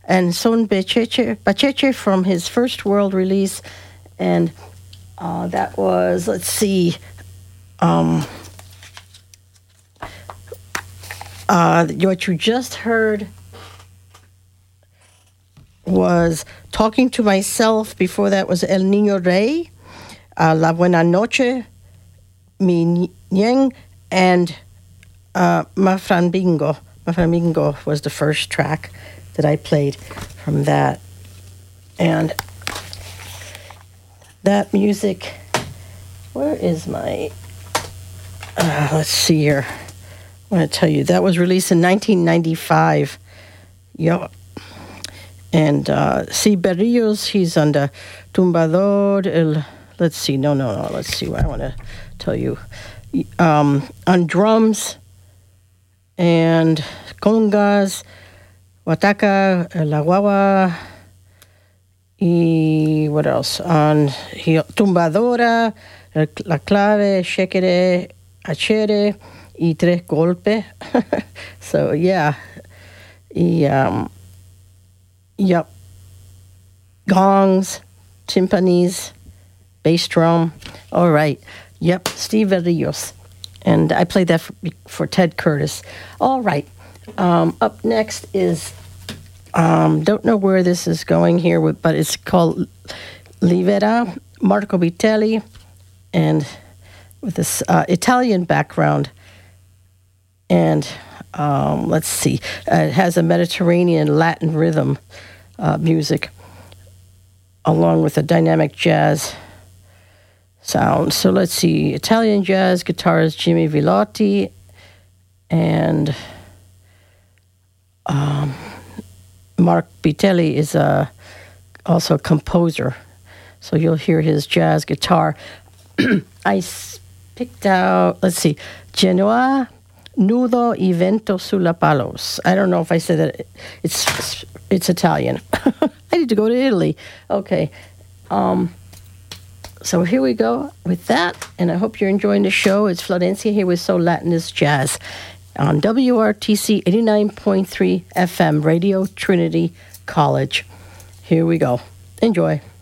and Son Bacheche from his first world release. And that was, let's see, what you just heard was Talking to Myself. Before that was El Niño Rey, La Buena Noche, Mi Ñeng, and Maframbingo. Maframbingo was the first track that I played from that. And that music, where is my, let's see here. I want to tell you, that was released in 1995. Yep. And C. Berrios, he's on the Tumbador. Let's see, no. Let's see what I want to tell you. On drums and congas, Huataca, La Guagua, y what else? On Tumbadora, La Clave, Shekere, Achere, y Tres Golpe. So, yeah. Yep. Gongs, timpanis, bass drum. All right. Yep. Steve Berrios. And I played that for Ted Curtis. All right. Up next is, don't know where this is going here, but it's called Livera, Marco Vitelli, and with this Italian background. And let's see, it has a Mediterranean Latin rhythm music along with a dynamic jazz sound. So let's see, Italian jazz guitarist Jimmy Villotti, and Mark Vitelli is also a composer. So you'll hear his jazz guitar. I picked out, let's see, Genoa, Nudo y Vento sulla Palos. I don't know if I said that. It's Italian. I need to go to Italy. Okay. So here we go with that, and I hope you're enjoying the show. It's Florencia here with Soul Latinist Jazz on WRTC 89.3 FM, Radio Trinity College. Here we go. Enjoy.